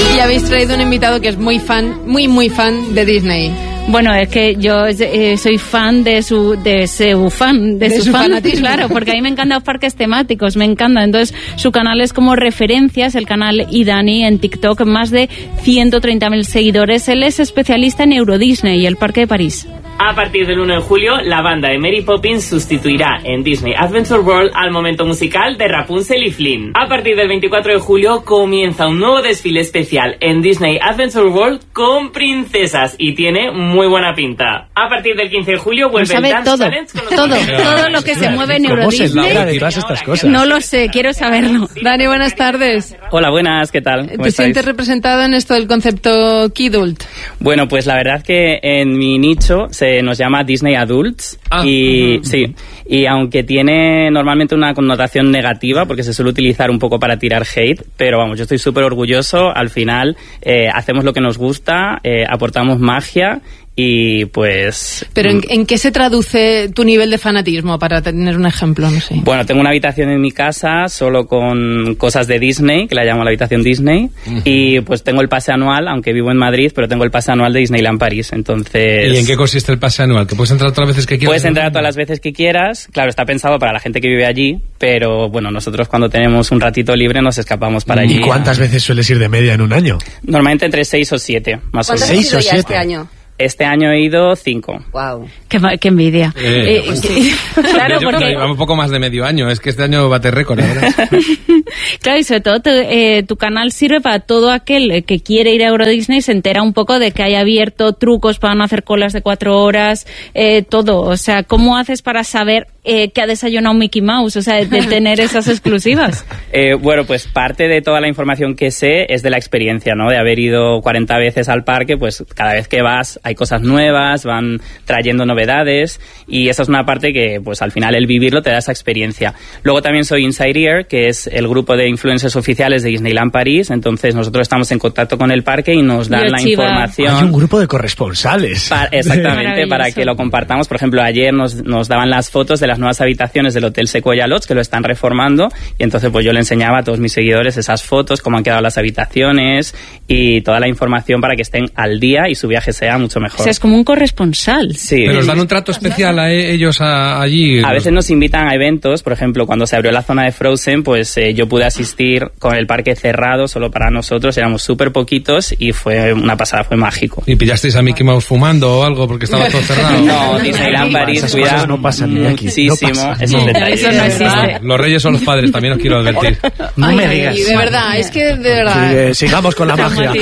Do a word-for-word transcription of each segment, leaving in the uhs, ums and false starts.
Y habéis traído un invitado que es muy fan, muy muy fan de Disney. Bueno, es que yo eh, soy fan de su de su fan, de, de su, su fan, fanatismo. Claro, porque a mí me encantan los parques temáticos, me encanta. Entonces, su canal es como referencias, el canal iDani en TikTok, más de ciento treinta mil seguidores. Él es especialista en Euro Disney y el Parque de París. A partir del uno de julio, la banda de Mary Poppins sustituirá en Disney Adventure World al momento musical de Rapunzel y Flynn. A partir del veinticuatro de julio comienza un nuevo desfile especial en Disney Adventure World con princesas y tiene muy buena pinta. A partir del quince de julio vuelve el Dance todo, Challenge con los todo, todo lo que se mueve en Euro ¿Cómo se Disney. labra detrás de estas cosas? No lo sé, quiero saberlo. Dani, buenas tardes. Hola, buenas, ¿qué tal? ¿Cómo ¿Te estáis? sientes representado en esto del concepto Kidult? Bueno, pues la verdad que en mi nicho se nos llama Disney Adults Ah. y uh-huh. sí, y aunque tiene normalmente una connotación negativa porque se suele utilizar un poco para tirar hate, pero vamos, yo estoy súper orgulloso. Al final eh, hacemos lo que nos gusta, eh, aportamos magia. Y pues... ¿Pero en, en qué se traduce tu nivel de fanatismo? Para tener un ejemplo, no sé. Bueno, tengo una habitación en mi casa solo con cosas de Disney, que la llamo la habitación Disney, uh-huh. y pues tengo el pase anual, aunque vivo en Madrid, pero tengo el pase anual de Disneyland París, entonces... ¿Y en qué consiste el pase anual? ¿Que puedes entrar todas las veces que quieras? Puedes entrar todas las veces que quieras, claro, está pensado para la gente que vive allí, pero bueno, nosotros cuando tenemos un ratito libre nos escapamos para allí. ¿Y cuántas veces sueles ir de media en un año? Normalmente entre seis o siete, más o menos. ¿Cuántas has ido ya siete? este año? Este año he ido cinco. Wow. Qué, qué envidia. Eh, Eh, pues sí. Claro, yo, porque... Llevamos un poco más de medio año. Es que este año bate récord, la verdad. Claro, y sobre todo tu, eh, tu canal sirve para todo aquel que quiere ir a Euro Disney, se entera un poco de que hay abierto trucos para no hacer colas de cuatro horas, eh, todo. O sea, ¿cómo haces para saber eh, que ha desayunado Mickey Mouse? O sea, de, de tener esas exclusivas. Eh, bueno, pues parte de toda la información que sé es de la experiencia, ¿no? De haber ido cuarenta veces al parque, pues cada vez que vas hay cosas nuevas, van trayendo novedades y esa es una parte que pues al final el vivirlo te da esa experiencia. Luego también soy Inside Ear, que es el grupo de influencers oficiales de Disneyland París, entonces nosotros estamos en contacto con el parque y nos dan Yo la chiva. información. Hay un grupo de corresponsales. Para, exactamente, para que lo compartamos. Por ejemplo, ayer nos, nos daban las fotos de las nuevas habitaciones del Hotel Sequoia Lodge, que lo están reformando, y entonces pues yo le enseñaba a todos mis seguidores esas fotos, cómo han quedado las habitaciones y toda la información para que estén al día y su viaje sea mucho mejor. O sea, es como un corresponsal. Sí. Pero os dan un trato especial a e- ellos a, allí. A veces nos invitan a eventos, por ejemplo, cuando se abrió la zona de Frozen, pues eh, yo pude asistir con el parque cerrado solo para nosotros, éramos súper poquitos y fue una pasada, fue mágico. ¿Y pillasteis a Mickey Mouse fumando o algo porque estaba todo cerrado? No, Disneyland París Esas cuida cosas no pasan ni aquí, muchísimo no pasan. esos No. detalles. Eso no existe. Los reyes son los padres, también os quiero advertir. No Ay, me digas. De verdad, es que de verdad. Sí, eh, sigamos con la magia.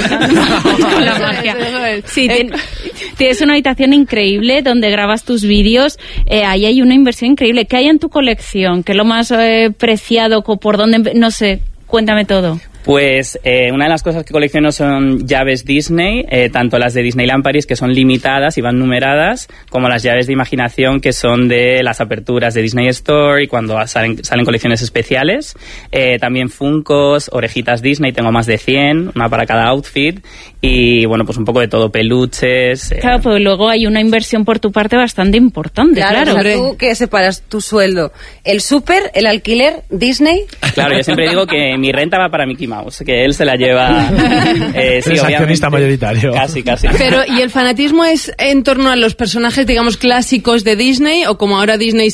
Con la magia. Sí, ten- tienes una habitación increíble donde grabas tus vídeos. Eh, ahí hay una inversión increíble. ¿Qué hay en tu colección? ¿Qué es lo más eh, preciado? ¿Por dónde? empe- No sé, cuéntame todo. Pues eh, una de las cosas que colecciono son llaves Disney, eh, tanto las de Disneyland París, que son limitadas y van numeradas, como las llaves de imaginación, que son de las aperturas de Disney Store y cuando salen, salen colecciones especiales. Eh, también Funkos, orejitas Disney, tengo más de cien, una para cada outfit. Y bueno, pues un poco de todo, peluches. Eh. Claro, pues luego hay una inversión por tu parte bastante importante, Claro, claro. o sea, tú que separas tu sueldo, el súper, el alquiler, Disney. Claro, yo siempre digo que mi renta va para Mickey Mouse, que él se la lleva. Eh, sí, Eres accionista obviamente. mayoritario. Casi, casi. Pero, ¿y el fanatismo es en torno a los personajes, digamos, clásicos de Disney? ¿O como ahora Disney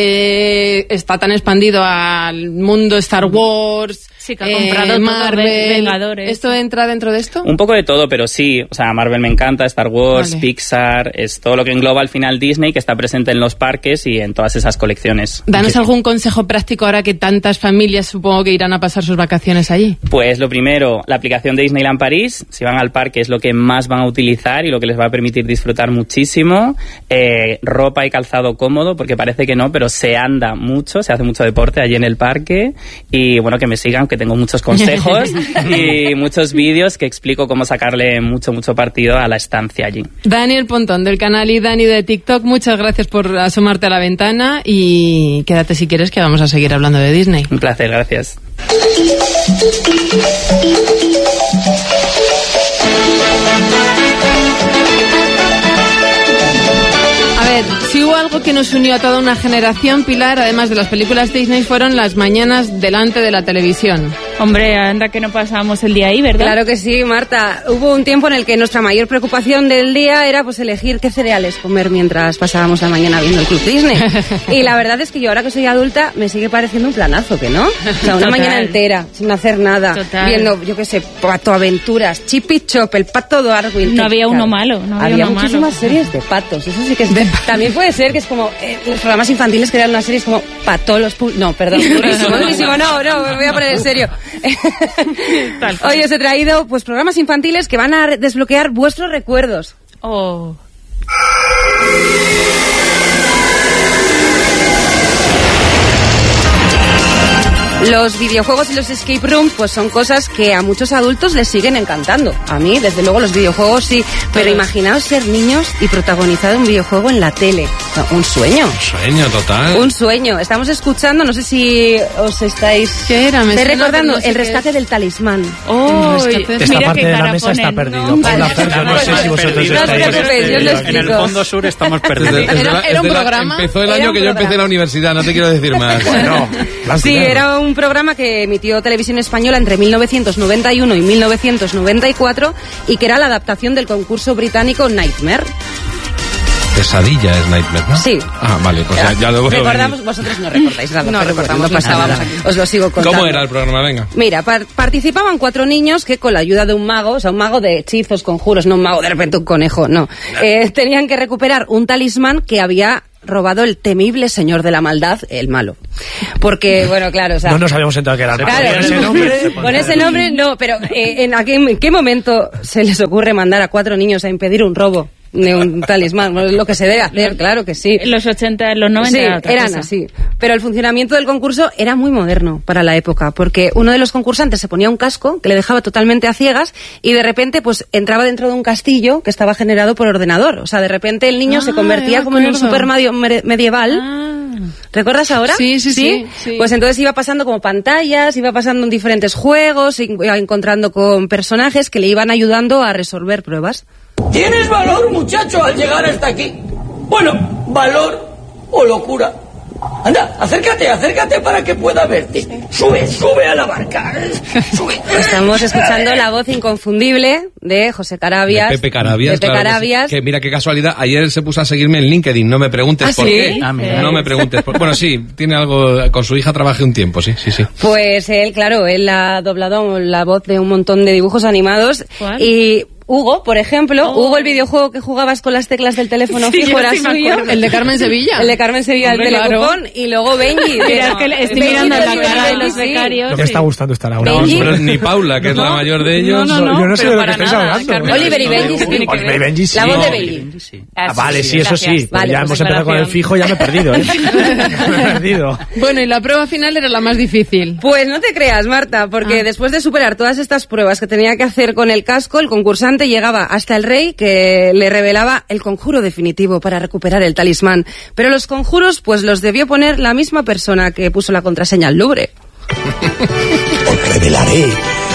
se está tan expandido al mundo Star Wars, Sí, que ha comprado todo, Marvel, Vengadores. ¿esto entra dentro de esto? Un poco de todo, pero sí. O sea, Marvel me encanta, Star Wars, Vale. Pixar, es todo lo que engloba al final Disney, que está presente en los parques y en todas esas colecciones. Danos algún consejo práctico ahora que tantas familias supongo que irán a pasar sus vacaciones allí. Pues lo primero, la aplicación de Disneyland París. Si van al parque es lo que más van a utilizar y lo que les va a permitir disfrutar muchísimo. Eh, ropa y calzado cómodo, porque parece que no, pero se anda mucho, se hace mucho deporte allí en el parque. Y bueno, que me sigan, que tengo muchos consejos y muchos vídeos que explico cómo sacarle mucho, mucho partido a la estancia allí. Daniel Pontón, del canal iDani de TikTok, muchas gracias por asomarte a la ventana y quédate si quieres que vamos a seguir hablando de Disney. Un placer, gracias. A ver, si hubo algo que nos unió a toda una generación, Pilar, además de las películas Disney, fueron las mañanas delante de la televisión. Hombre, anda que no pasábamos el día ahí, ¿verdad? Claro que sí, Marta. Hubo un tiempo en el que nuestra mayor preocupación del día era pues elegir qué cereales comer mientras pasábamos la mañana viendo el Club Disney. Y la verdad es que yo ahora que soy adulta me sigue pareciendo un planazo, ¿que no? O sea, una Total. mañana entera sin hacer nada, Total. viendo, yo qué sé, Pato Aventuras, Chip y Chop, el Pato Darwin. No que, había claro, uno malo, no había había uno muchísimas malo. series de patos, eso sí que es... También puede ser que es como eh, los programas infantiles que eran unas series como Patolos... Pu- no, perdón, durísimo, durísimo, no, no, me voy a poner en serio. Tal cual. Hoy os he traído pues programas infantiles que van a re- desbloquear vuestros recuerdos. Oh. Los videojuegos y los escape rooms pues son cosas que a muchos adultos les siguen encantando. A mí, desde luego, los videojuegos sí. Pero imaginaos ser niños y protagonizar un videojuego en la tele. No, un sueño. Sueño total. Un sueño. Estamos escuchando, no sé si os estáis... ¿Qué era? Me ¿Estáis suena, recordando? pero no sé El qué rescate es. del talismán. Oh, El rescate de- Esta mira parte qué de la cara mesa ponen. está perdido. No, Por vale. la fe, yo no sé si vosotros No os estáis. preocupéis, yo os lo En explico. el fondo sur estamos Desde- perdidos. desde Era- la- era un desde la- programa. Empezó el Era año un que yo empecé programa. la universidad, no te quiero decir más. Bueno, blanco Sí, y negro. era un programa que emitió Televisión Española entre mil novecientos noventa y uno y mil novecientos noventa y cuatro y que era la adaptación del concurso británico Nightmare. Pesadilla es Nightmare, ¿no? Sí. Ah, vale, pues ya, ya lo veo. Recordamos, venir. vosotros no recordáis nada, No pero recordamos bueno, no pasaba nada. nada. Os lo sigo contando. ¿Cómo era el programa? Venga. Mira, par- participaban cuatro niños que con la ayuda de un mago, o sea, un mago de hechizos, conjuros, no un mago de repente un conejo, no. Eh, tenían que recuperar un talismán que había robado el temible señor de la maldad, el malo. Porque, bueno, claro, o sea... No nos habíamos enterado que era el Claro, con ese nombre. con ese nombre no, pero eh, ¿en, a qué, en qué momento se les ocurre mandar a cuatro niños a impedir un robo de un talismán? Bueno, es lo que se debe hacer, claro que sí. En los ochenta, en los noventa Sí, era otra eran cosa. así. Pero el funcionamiento del concurso era muy moderno para la época, porque uno de los concursantes se ponía un casco que le dejaba totalmente a ciegas y de repente pues entraba dentro de un castillo que estaba generado por ordenador. O sea, de repente el niño Ah, se convertía ya como en un acuerdo. super medio- mere- medieval. Ah. ¿Recuerdas ahora? Sí, sí, sí, sí. Pues entonces iba pasando como pantallas, iba pasando en diferentes juegos, iba encontrando con personajes que le iban ayudando a resolver pruebas. ¿Tienes valor, muchacho, al llegar hasta aquí? Bueno, valor o locura. Anda, acércate, acércate para que pueda verte. Sube, sube a la barca. Sube. Estamos escuchando la voz inconfundible de José Carabias. De Pepe Carabias. Pepe claro que sí. Carabias. Que, mira qué casualidad. Ayer se puso a seguirme en LinkedIn. No me preguntes ¿Ah, por sí? qué. Ah, mira. No me preguntes por... Bueno, sí, tiene algo... Con su hija trabajé un tiempo, sí, sí, sí. Pues él, claro, él ha doblado la voz de un montón de dibujos animados. ¿Cuál? Y Hugo, por ejemplo, Oh. Hugo, el videojuego que jugabas con las teclas del teléfono Sí, fijo yo era sí me suyo. acuerdo. El de Carmen Sevilla. El de Carmen Sevilla, Hombre, el claro. telecupón. Y luego Benji. Mira, es que le estoy Benji mirando de la Benji, cara de los sí. becarios. Lo que está gustando está Laura. Benji. Pero ni Paula, que es la mayor de ellos. No, no, no. Yo no sé pero de lo que para estáis nada, hablando. Carmen, Oliver y no, Benji, no sí. tiene que Oliver y ver. Benji sí. La voz de No. Benji. Ah, vale, sí, eso sí. gracias. Pero Vale, ya pues hemos empezado con el aclaración. fijo, ya me he perdido, ¿eh? me he perdido. Bueno, y la prueba final era la más difícil. Pues no te creas, Marta, porque Ah. después de superar todas estas pruebas que tenía que hacer con el casco, el concursante llegaba hasta el rey que le revelaba el conjuro definitivo para recuperar el talismán. Pero los conjuros, pues los debió poner la misma persona que puso la contraseña al Louvre. Os revelaré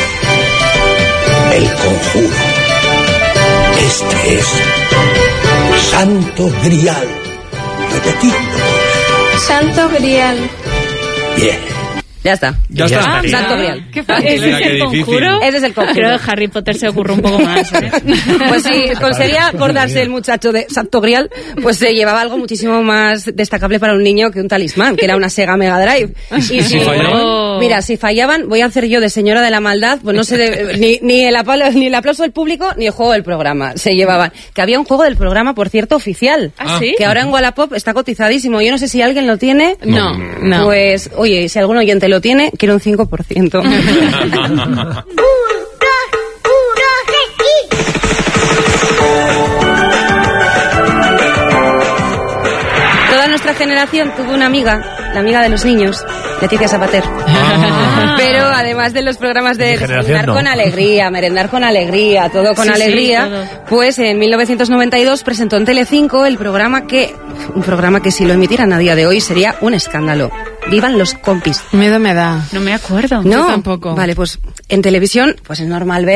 el conjuro. Este es Santo Grial. Repetidlo. Santo Grial. Bien. Ya está. Ya Ya está. estaría. Santo Grial. Qué fácil. ¿Ese Mira es qué el difícil. conjuro? Ese es el conjuro. Creo que Harry Potter se ocurre un poco más. ¿eh? Pues si conseguía acordarse el muchacho de Santo Grial, pues se llevaba algo muchísimo más destacable para un niño que un talismán, que era una Sega Mega Drive. Y si fallaban? Mira, si fallaban, voy a hacer yo de señora de la maldad, pues no sé, de- ni, ni, el apalo- ni el aplauso del público, ni el juego del programa se llevaban. Que había un juego del programa, por cierto, oficial. ¿Ah, sí? Que ahora en Wallapop está cotizadísimo. Yo no sé si alguien lo tiene. No, no. Pues, oye, si algún oyente lo tiene, quiero un cinco por ciento. Toda nuestra generación tuvo una amiga, la amiga de los niños, Leticia Sabater. Ah. Pero además de los programas de Mi generación desayunar no. con alegría, merendar con alegría, todo con Sí, sí, alegría, todo. pues en mil novecientos noventa y dos presentó en Telecinco el programa que, un programa que si lo emitieran a día de hoy sería un escándalo. Vivan los compis. Miedo me da. No me acuerdo. No, tampoco. Vale, pues en televisión, pues es normal ver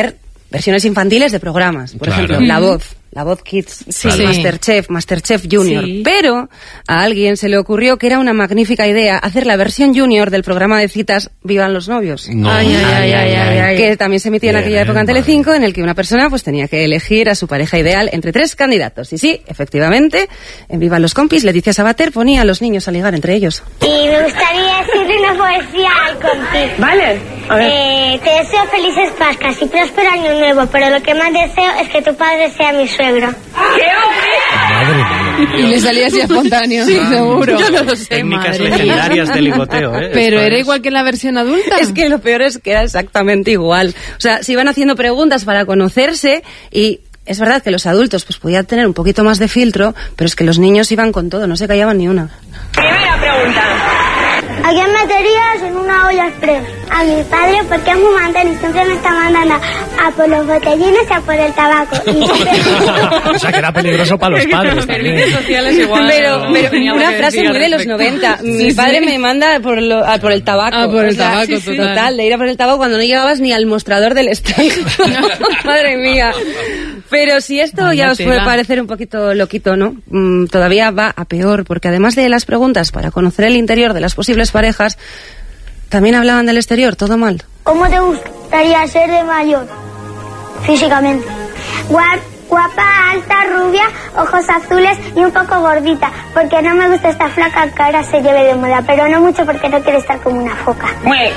versiones infantiles de programas. Por Claro. ejemplo, La Voz. La Voz Kids, Sí. Masterchef, Masterchef Junior. Sí. Pero a alguien se le ocurrió que era una magnífica idea hacer la versión junior del programa de citas Vivan los novios. No. Ay, ay, ay, ay, ay. Que también se emitía en Bien, aquella época en vale. Telecinco, en el que una persona pues tenía que elegir a su pareja ideal entre tres candidatos. Y sí, efectivamente, en Vivan los compis, Leticia Sabater ponía a los niños a ligar entre ellos. Y me gustaría decirle una poesía al compi. Vale, a ver. Eh, te deseo felices Pascuas y próspero año nuevo, pero lo que más deseo es que tu padre sea mi suegro. Madre mía. Y le salía así espontáneo, seguro. Yo no lo sé, Técnicas madre mía. legendarias de ligoteo, ¿eh? Pero Esto era es- igual que en la versión adulta. Es que lo peor es que era exactamente igual. O sea, se iban haciendo preguntas para conocerse y es verdad que los adultos pues podían tener un poquito más de filtro, pero es que los niños iban con todo, no se callaban ni una. Primera pregunta. ¿A quién meterías en una olla express? A mi padre, porque es muy mandón y siempre me está mandando a por los botellines y a por el tabaco. Y siempre... O sea, que era peligroso para los padres también. sociales igual. Pero, no pero teníamos una que frase decir al muy de los respecto. noventa. Mi Sí, padre sí. me manda por, lo, a por el tabaco. Ah, por el O sea, tabaco, sí, sí, total. total. De ir a por el tabaco cuando no llegabas ni al mostrador del stand. Madre mía. Pero si esto Vaya ya os puede tela. parecer un poquito loquito, ¿no? Mm, todavía va a peor, porque además de las preguntas para conocer el interior de las posibles parejas, también hablaban del exterior, todo mal. ¿Cómo te gustaría ser de mayor? Físicamente. Guap- Guapa, alta, rubia, ojos azules y un poco gordita, porque no me gusta esta flaca que ahora se lleve de moda, pero no mucho porque no quiero estar como una foca. Muy bien,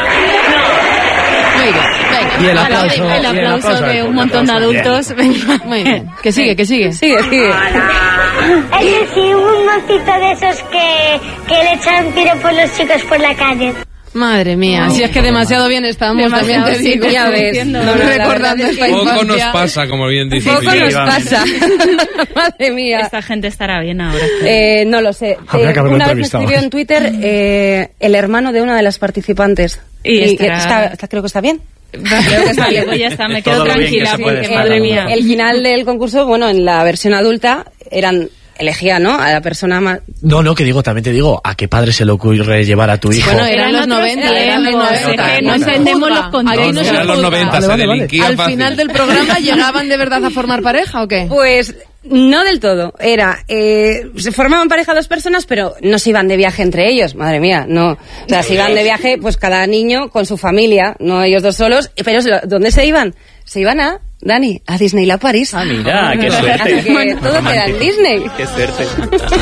venga. Y el aplauso. El y el aplauso aplauso de del un público, montón de bien. adultos. Venga. Muy bien. Que sigue, que sigue. Sigue, sigue. Es decir, un mocito de esos que, que le echan tiro por los chicos por la calle. Madre mía, si es que demasiado bien estamos, Demasiado, también te sí, digo. te ya ves. entiendo. No, no, la Recordando verdad es esta que Poco nos infancia. pasa, como bien dice Poco nos Definitivamente. pasa. Madre mía. Esta gente estará bien ahora. Eh, no lo sé. Habría Eh, que haberlo una vez me entrevistado. escribió en Twitter eh, el hermano de una de las participantes. Y que estará- está- está- creo que está bien. Creo que está bien, pues ya está, me quedo Todo lo bien que tranquila se puede porque estar, madre ¿no? mía. El final del concurso, bueno, en la versión adulta eran elegía, ¿no? A la persona más. No, no, que digo, también te digo, ¿a qué padre se le ocurre llevar a tu hijo? Bueno, eran los otros noventa, eran los tiempos, noventa. es que No no se entendemos juzga. los contextos. Aquí no se Eran los juzga. noventa, Vale, se vale, vale. delinquía Al fácil. final del programa llegaban de verdad a formar pareja, ¿o qué? Pues no del todo. Era, eh, se formaban pareja dos personas, pero no se iban de viaje entre ellos. Madre mía, no. O sea, se iban de viaje, pues cada niño con su familia, no ellos dos solos. Pero ¿dónde se iban? Se iban a, Dani, a Disneyland París. Ah, mira, qué Así suerte. que todo queda en Disney. Qué suerte.